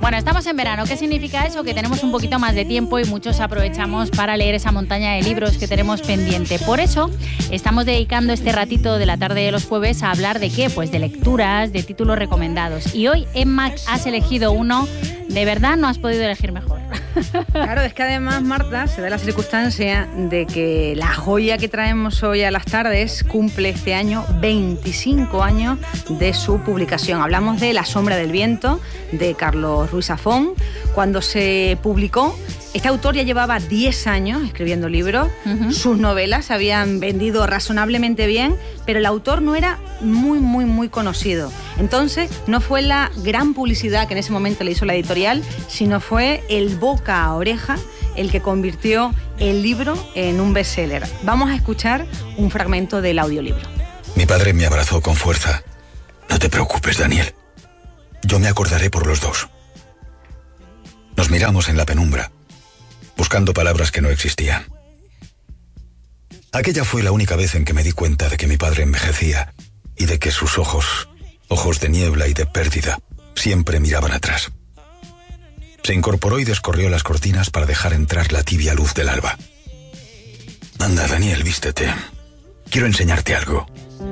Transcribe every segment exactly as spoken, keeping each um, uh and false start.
Bueno, estamos en verano. ¿Qué significa eso? Que tenemos un poquito más de tiempo y muchos aprovechamos para leer esa montaña de libros que tenemos pendiente. Por eso estamos dedicando este ratito de la tarde de los jueves a hablar de qué, pues de lecturas, de títulos recomendados. Y hoy, Emma, has elegido uno. De verdad no has podido elegir mejor. Claro, es que además, Marta, se da la circunstancia de que la joya que traemos hoy a las tardes cumple este año veinticinco años de su publicación. Hablamos de La sombra del viento, de Carlos Ruiz Zafón. Cuando se publicó, este autor ya llevaba diez años escribiendo libros. Uh-huh. Sus novelas se habían vendido razonablemente bien, pero el autor no era muy, muy, muy conocido. Entonces, no fue la gran publicidad que en ese momento le hizo la editorial, sino fue el boca a oreja el que convirtió el libro en un bestseller. Vamos a escuchar un fragmento del audiolibro. Mi padre me abrazó con fuerza. No te preocupes, Daniel. Yo me acordaré por los dos. Nos miramos en la penumbra, buscando palabras que no existían. Aquella fue la única vez en que me di cuenta de que mi padre envejecía y de que sus ojos, ojos de niebla y de pérdida, siempre miraban atrás. Se incorporó y descorrió las cortinas para dejar entrar la tibia luz del alba. Anda, Daniel, vístete. Quiero enseñarte algo.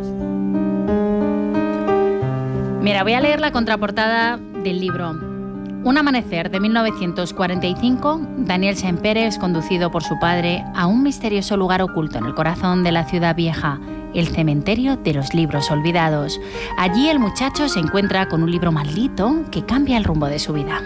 Mira, voy a leer la contraportada del libro. Un amanecer de mil novecientos cuarenta y cinco, Daniel Sempere es conducido por su padre a un misterioso lugar oculto en el corazón de la ciudad vieja, el cementerio de los libros olvidados. Allí el muchacho se encuentra con un libro maldito que cambia el rumbo de su vida.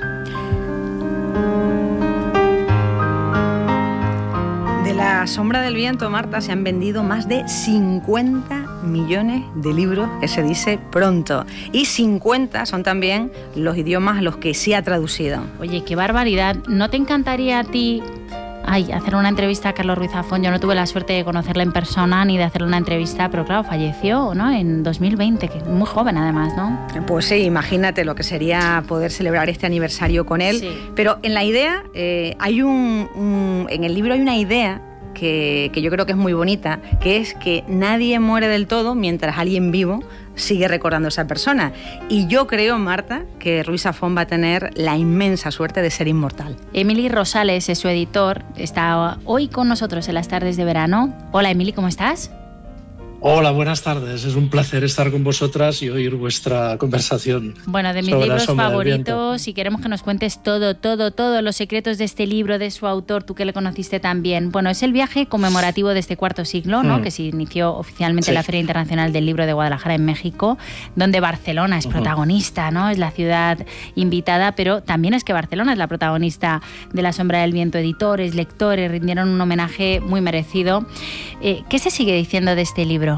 De La sombra del viento, Marta, se han vendido más de cincuenta millones de libros, que se dice pronto. Y cincuenta son también los idiomas a los que se ha traducido. Oye, qué barbaridad. ¿No te encantaría a ti ay, hacer una entrevista a Carlos Ruiz Zafón? Yo no tuve la suerte de conocerla en persona ni de hacerle una entrevista, pero claro, falleció, ¿no?, en dos mil veinte, que muy joven además, ¿no? Pues sí, imagínate lo que sería poder celebrar este aniversario con él. Sí. Pero en la idea, eh, hay un, un... en el libro hay una idea Que, que yo creo que es muy bonita, que es que nadie muere del todo mientras alguien vivo sigue recordando a esa persona. Y yo creo, Marta, que Ruiz Zafón va a tener la inmensa suerte de ser inmortal. Emily Rosales es su editor, está hoy con nosotros en las tardes de verano. Hola, Emily, ¿cómo estás? Hola, buenas tardes. Es un placer estar con vosotras y oír vuestra conversación. Bueno, de mis libros favoritos, y queremos que nos cuentes todo, todo, todos los secretos de este libro, de su autor, tú que le conociste también. Bueno, es el viaje conmemorativo de este cuarto siglo, ¿no? Mm. Que se inició oficialmente en sí. la Feria Internacional del Libro de Guadalajara en México, donde Barcelona es protagonista, ¿no? Es la ciudad invitada, pero también es que Barcelona es la protagonista de La sombra del viento. Editores, lectores rindieron un homenaje muy merecido. Eh, ¿Qué se sigue diciendo de este libro?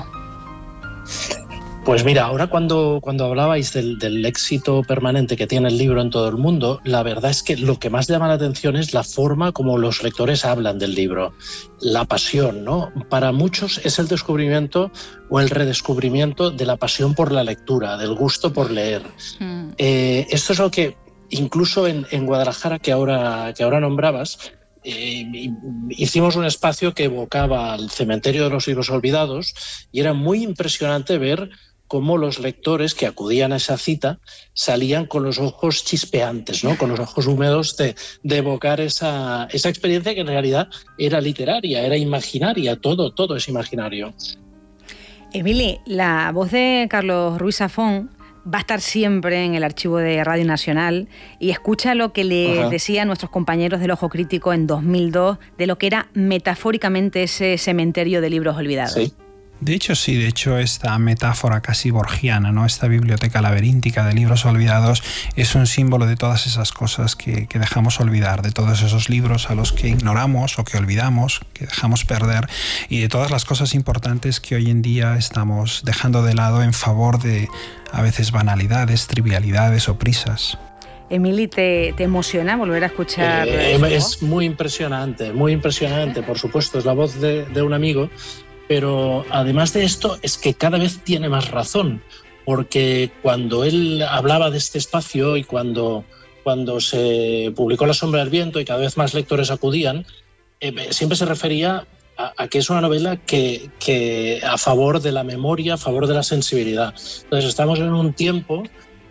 Pues mira, ahora cuando, cuando hablabais del, del éxito permanente que tiene el libro en todo el mundo, la verdad es que lo que más llama la atención es la forma como los lectores hablan del libro, la pasión, ¿no? Para muchos es el descubrimiento o el redescubrimiento de la pasión por la lectura, del gusto por leer. Mm. Eh, esto es lo que incluso en, en Guadalajara, que ahora, que ahora nombrabas, Eh, hicimos un espacio que evocaba al cementerio de los libros olvidados y era muy impresionante ver cómo los lectores que acudían a esa cita salían con los ojos chispeantes, ¿no? Con los ojos húmedos de, de evocar esa, esa experiencia que en realidad era literaria, era imaginaria, todo, todo es imaginario. Emily, la voz de Carlos Ruiz Zafón va a estar siempre en el archivo de Radio Nacional, y escucha lo que le Ajá. decían nuestros compañeros del Ojo Crítico en dos mil dos de lo que era metafóricamente ese cementerio de libros olvidados. Sí. De hecho, sí, de hecho esta metáfora casi borgiana, ¿no? Esta biblioteca laberíntica de libros olvidados es un símbolo de todas esas cosas que, que dejamos olvidar, de todos esos libros a los que ignoramos o que olvidamos, que dejamos perder, y de todas las cosas importantes que hoy en día estamos dejando de lado en favor de, a veces, banalidades, trivialidades o prisas. Emily, ¿te, te emociona volver a escuchar? Eh, es muy impresionante, muy impresionante, por supuesto, es la voz de, de un amigo. Pero además de esto es que cada vez tiene más razón, porque cuando él hablaba de este espacio y cuando, cuando se publicó La sombra del viento y cada vez más lectores acudían, eh, siempre se refería a, a que es una novela que, que a favor de la memoria, a favor de la sensibilidad. Entonces estamos en un tiempo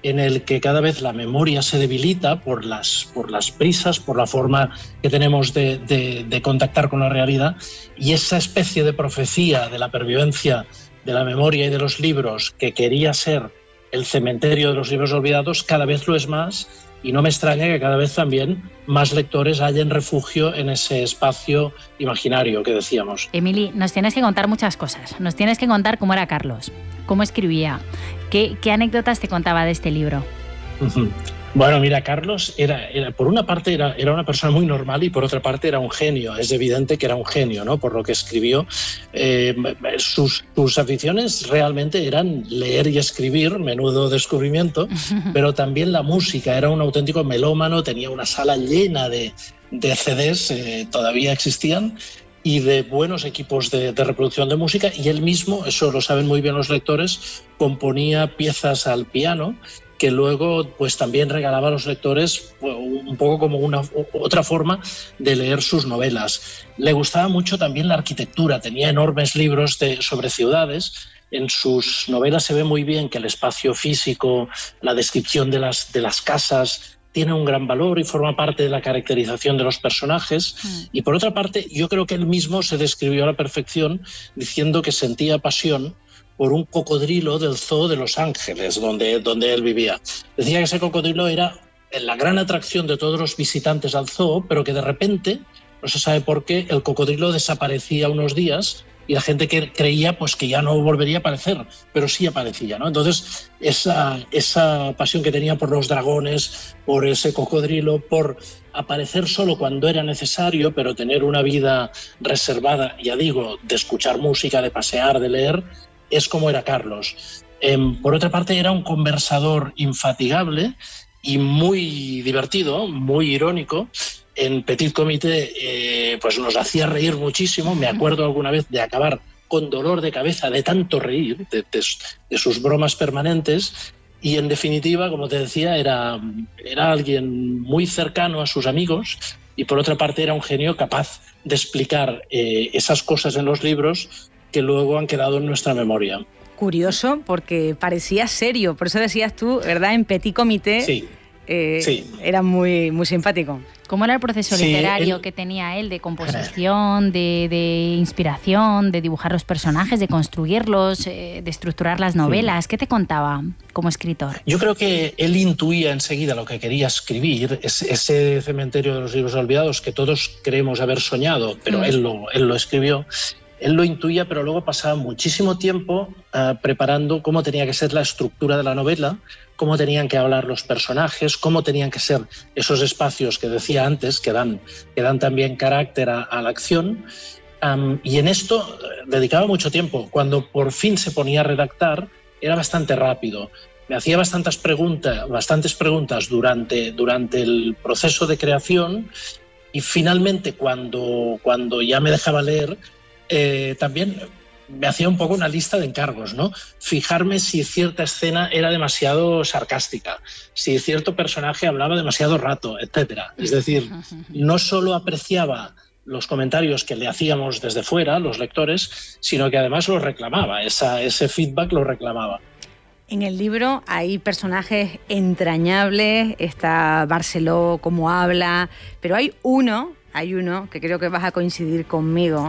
en el que cada vez la memoria se debilita por las, por las prisas, por la forma que tenemos de, de, de contactar con la realidad, y esa especie de profecía de la pervivencia de la memoria y de los libros que quería ser el cementerio de los libros olvidados, cada vez lo es más, y no me extraña que cada vez también más lectores hallen refugio en ese espacio imaginario que decíamos. Emili, nos tienes que contar muchas cosas. Nos tienes que contar cómo era Carlos, cómo escribía, qué, qué anécdotas te contaba de este libro. Uh-huh. Bueno, mira, Carlos era, era por una parte era, era una persona muy normal y por otra parte era un genio. Es evidente que era un genio, ¿no? Por lo que escribió. Eh, sus, sus aficiones realmente eran leer y escribir, menudo descubrimiento, pero también la música. Era un auténtico melómano, tenía una sala llena de, de C Ds, eh, todavía existían, y de buenos equipos de, de reproducción de música, y él mismo, eso lo saben muy bien los lectores, componía piezas al piano que luego pues también regalaba a los lectores un poco como una otra forma de leer sus novelas. Le gustaba mucho también la arquitectura, tenía enormes libros de, sobre ciudades. En sus novelas se ve muy bien que el espacio físico, la descripción de las, de las casas, tiene un gran valor y forma parte de la caracterización de los personajes. Mm. Y por otra parte, yo creo que él mismo se describió a la perfección diciendo que sentía pasión por un cocodrilo del zoo de Los Ángeles, donde, donde él vivía. Decía que ese cocodrilo era la gran atracción de todos los visitantes al zoo, pero que de repente, no se sabe por qué, el cocodrilo desaparecía unos días y la gente que creía pues, que ya no volvería a aparecer, pero sí aparecía, ¿no? Entonces, esa, esa pasión que tenía por los dragones, por ese cocodrilo, por aparecer solo cuando era necesario, pero tener una vida reservada, ya digo, de escuchar música, de pasear, de leer, es como era Carlos. Eh, por otra parte, era un conversador infatigable y muy divertido, muy irónico. En Petit Comité eh, pues nos hacía reír muchísimo. Me acuerdo alguna vez de acabar con dolor de cabeza de tanto reír, de, de, de sus bromas permanentes. Y en definitiva, como te decía, era, era alguien muy cercano a sus amigos y por otra parte era un genio capaz de explicar eh, esas cosas en los libros que luego han quedado en nuestra memoria. Curioso, porque parecía serio, por eso decías tú, ¿verdad? En Petit Comité sí, eh, sí. era muy, muy simpático. ¿Cómo era el proceso sí, literario él... que tenía él de composición, de, de inspiración, de dibujar los personajes, de construirlos, eh, de estructurar las novelas? Sí. ¿Qué te contaba como escritor? Yo creo que él intuía enseguida lo que quería escribir, ese, ese cementerio de los libros olvidados que todos creemos haber soñado, pero mm. él, lo, él lo escribió. Él lo intuía, pero luego pasaba muchísimo tiempo uh, preparando cómo tenía que ser la estructura de la novela, cómo tenían que hablar los personajes, cómo tenían que ser esos espacios que decía antes, que dan, que dan también carácter a, a la acción. Um, y en esto uh, dedicaba mucho tiempo. Cuando por fin se ponía a redactar, era bastante rápido. Me hacía bastantes preguntas, bastantes preguntas durante, durante el proceso de creación y finalmente cuando, cuando ya me dejaba leer, Eh, también me hacía un poco una lista de encargos, ¿no? Fijarme si cierta escena era demasiado sarcástica, si cierto personaje hablaba demasiado rato, etcétera. Es decir, no solo apreciaba los comentarios que le hacíamos desde fuera, los lectores, sino que además los reclamaba, esa, ese feedback lo reclamaba. En el libro hay personajes entrañables, está Barceló, cómo habla, pero hay uno, hay uno que creo que vas a coincidir conmigo,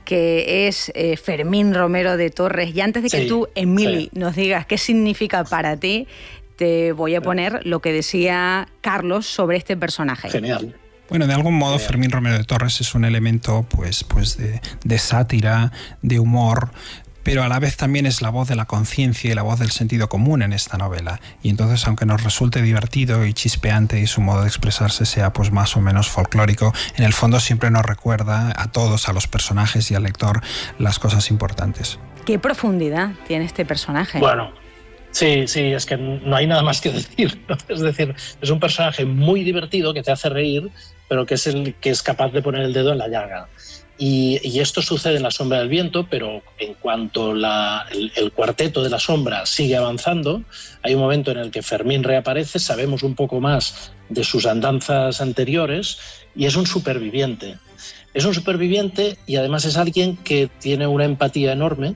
que es eh, Fermín Romero de Torres. Y antes de que sí, tú, Emili, sí. nos digas qué significa para ti, te voy a poner lo que decía Carlos sobre este personaje. Genial. Bueno, de algún modo Fermín Romero de Torres es un elemento pues, pues de, de sátira, de humor, pero a la vez también es la voz de la conciencia y la voz del sentido común en esta novela. Y entonces, aunque nos resulte divertido y chispeante y su modo de expresarse sea pues más o menos folclórico, en el fondo siempre nos recuerda a todos, a los personajes y al lector, las cosas importantes. ¿Qué profundidad tiene este personaje? Bueno, sí, sí, es que no hay nada más que decir, ¿no? Es decir, es un personaje muy divertido que te hace reír, pero que es el que es capaz de poner el dedo en la llaga. Y, y esto sucede en La sombra del viento, pero en cuanto la, el, el cuarteto de La sombra sigue avanzando, hay un momento en el que Fermín reaparece, sabemos un poco más de sus andanzas anteriores y es un superviviente. Es un superviviente y además es alguien que tiene una empatía enorme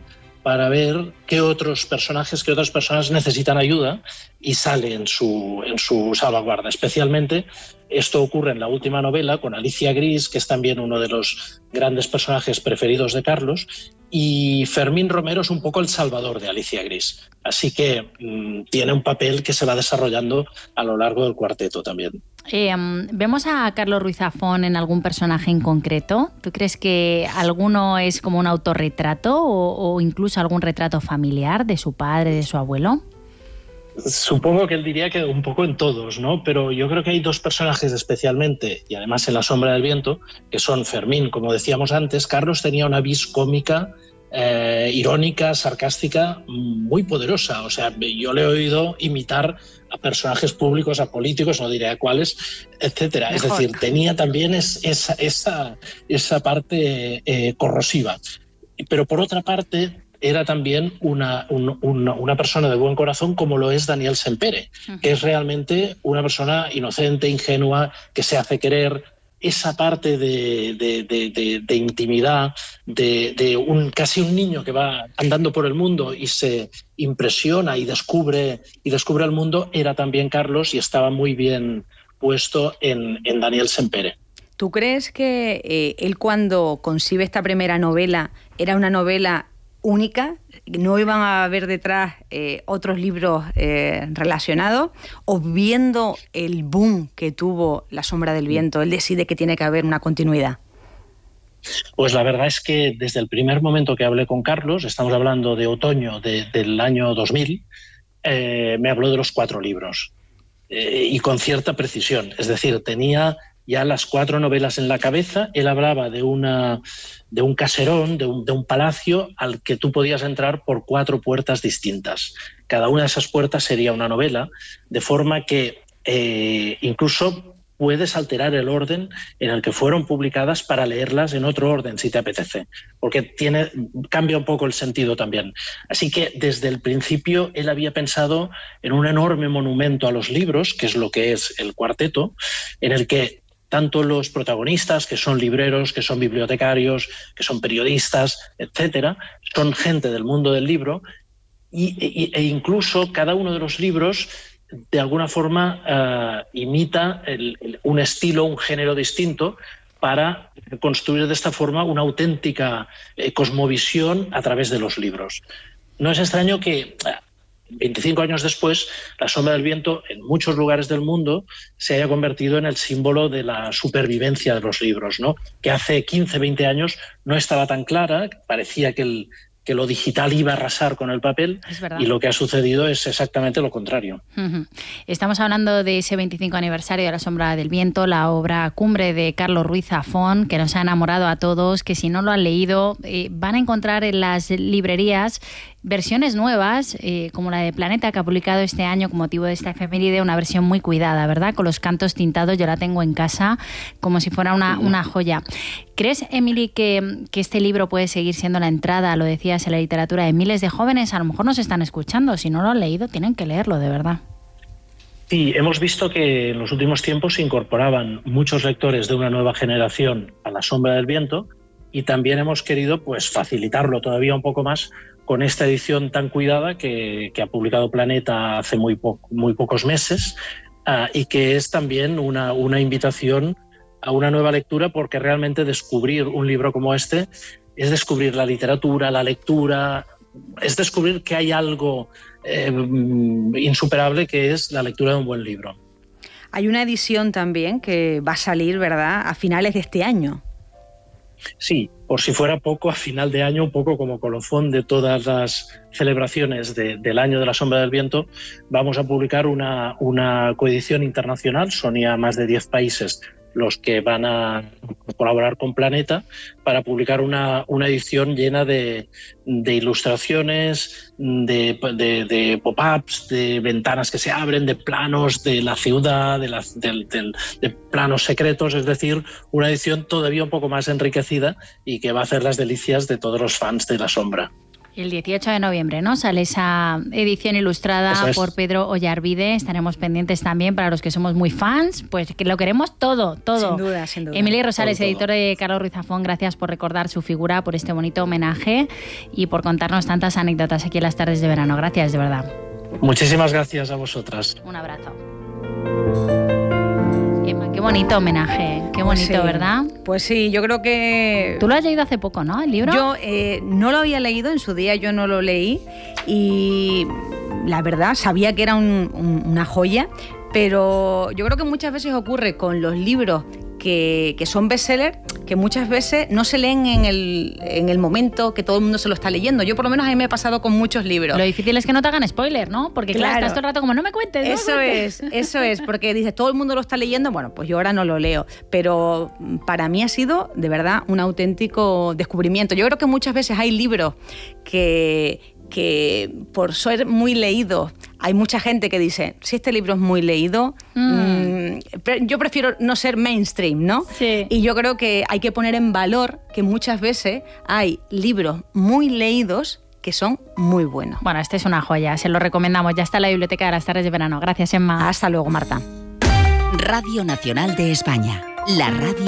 para ver qué otros personajes, qué otras personas necesitan ayuda y sale en su, en su salvaguarda. Especialmente esto ocurre en la última novela con Alicia Gris, que es también uno de los grandes personajes preferidos de Carlos, y Fermín Romero es un poco el salvador de Alicia Gris. Así que mmm, tiene un papel que se va desarrollando a lo largo del cuarteto también. Eh, ¿Vemos a Carlos Ruiz Zafón en algún personaje en concreto? ¿Tú crees que alguno es como un autorretrato o, o incluso algún retrato familiar de su padre, de su abuelo? Supongo que él diría que un poco en todos, ¿no? Pero yo creo que hay dos personajes especialmente, y además en La sombra del viento, que son Fermín, como decíamos antes. Carlos tenía una vis cómica, eh, irónica, sarcástica, muy poderosa. O sea, yo le he oído imitar a personajes públicos, a políticos, no diré a cuáles, etcétera. Mejor. Es decir, tenía también es, esa, esa, esa parte eh, corrosiva. Pero por otra parte, era también una, un, una, una persona de buen corazón, como lo es Daniel Sempere, uh-huh. que es realmente una persona inocente, ingenua, que se hace querer. Esa parte de, de, de, de, de intimidad, de, de un, casi un niño que va andando por el mundo y se impresiona y descubre, y descubre el mundo, era también Carlos, y estaba muy bien puesto en, en Daniel Sempere. ¿Tú crees que eh, él, cuando concibe esta primera novela, era una novela única? ¿No iban a haber detrás eh, otros libros eh, relacionados? ¿O viendo el boom que tuvo La sombra del viento, él decide que tiene que haber una continuidad? Pues la verdad es que desde el primer momento que hablé con Carlos, estamos hablando de otoño de, del año dos mil, eh, me habló de los cuatro libros eh, y con cierta precisión. Es decir, tenía ya las cuatro novelas en la cabeza. Él hablaba de, una, de un caserón, de un, de un palacio al que tú podías entrar por cuatro puertas distintas. Cada una de esas puertas sería una novela, de forma que eh, incluso puedes alterar el orden en el que fueron publicadas para leerlas en otro orden, si te apetece, porque tiene, cambia un poco el sentido también. Así que desde el principio él había pensado en un enorme monumento a los libros, que es lo que es el cuarteto, en el que tanto los protagonistas, que son libreros, que son bibliotecarios, que son periodistas, etcétera, son gente del mundo del libro, y, y, e incluso cada uno de los libros de alguna forma uh, imita el, el, un estilo, un género distinto, para construir de esta forma una auténtica eh, cosmovisión a través de los libros. No es extraño que veinticinco años después, La sombra del viento en muchos lugares del mundo se haya convertido en el símbolo de la supervivencia de los libros, ¿no? Que hace quince, veinte años no estaba tan clara, parecía que, el, que lo digital iba a arrasar con el papel, y lo que ha sucedido es exactamente lo contrario. Uh-huh. Estamos hablando de ese veinticinco aniversario de La sombra del viento, la obra cumbre de Carlos Ruiz Zafón, que nos ha enamorado a todos, que si no lo han leído eh, van a encontrar en las librerías versiones nuevas, eh, como la de Planeta, que ha publicado este año con motivo de esta efeméride, una versión muy cuidada, ¿verdad? Con los cantos tintados, yo la tengo en casa como si fuera una, una joya. ¿Crees, Emily, que, que este libro puede seguir siendo la entrada, lo decías, en la literatura de miles de jóvenes? A lo mejor nos están escuchando, si no lo han leído, tienen que leerlo, de verdad. Sí, hemos visto que en los últimos tiempos se incorporaban muchos lectores de una nueva generación a La sombra del viento, y también hemos querido pues facilitarlo todavía un poco más con esta edición tan cuidada que, que ha publicado Planeta hace muy, po muy pocos meses, uh, y que es también una, una invitación a una nueva lectura, porque realmente descubrir un libro como este es descubrir la literatura, la lectura, es descubrir que hay algo eh, insuperable, que es la lectura de un buen libro. Hay una edición también que va a salir, ¿verdad?, a finales de este año. Sí, por si fuera poco, a final de año, un poco como colofón de todas las celebraciones de, del año de La sombra del viento, vamos a publicar una, una coedición internacional. Son ya más de diez países los que van a colaborar con Planeta para publicar una, una edición llena de, de ilustraciones, de, de, de pop-ups, de ventanas que se abren, de planos de la ciudad, de, las, de, de, de planos secretos, es decir, una edición todavía un poco más enriquecida y que va a hacer las delicias de todos los fans de La sombra. El dieciocho de noviembre, ¿no? Sale esa edición ilustrada es. por Pedro Ollarvide. Estaremos pendientes también para los que somos muy fans, pues que lo queremos todo, todo. Sin duda, sin duda. Emilio Rosales, todo, todo. editor de Carlos Ruiz Zafón, gracias por recordar su figura, por este bonito homenaje y por contarnos tantas anécdotas aquí en las tardes de verano. Gracias, de verdad. Muchísimas gracias a vosotras. Un abrazo. Qué bonito homenaje, qué bonito, pues sí, ¿verdad? Pues sí, yo creo que... Tú lo has leído hace poco, ¿no? ¿El libro? Yo eh, no lo había leído, en su día yo no lo leí y la verdad sabía que era un, un, una joya, pero yo creo que muchas veces ocurre con los libros que, que son bestsellers, que muchas veces no se leen en el, en el momento que todo el mundo se lo está leyendo. Yo por lo menos a mí me ha pasado con muchos libros. Lo difícil es que no te hagan spoiler, ¿no? Porque claro, claro estás todo el rato como, no me cuentes, no Eso me cuentes. es, eso es, porque dices, todo el mundo lo está leyendo, bueno, pues yo ahora no lo leo. Pero para mí ha sido, de verdad, un auténtico descubrimiento. Yo creo que muchas veces hay libros que... que por ser muy leídos, hay mucha gente que dice, si este libro es muy leído, mm. Mmm, yo prefiero no ser mainstream, ¿no? Sí. Y yo creo que hay que poner en valor que muchas veces hay libros muy leídos que son muy buenos. Bueno, este es una joya, se lo recomendamos. Ya está en la biblioteca de las tardes de verano. Gracias, Emma. Hasta luego, Marta. Radio Nacional de España, la radio